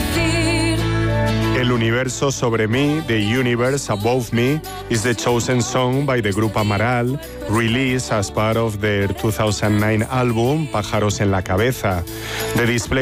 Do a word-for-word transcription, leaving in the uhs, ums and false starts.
decir. El universo sobre mí, The Universe Above Me, is the chosen song by the group Amaral, released as part of their two thousand nine album Pájaros en la cabeza. The display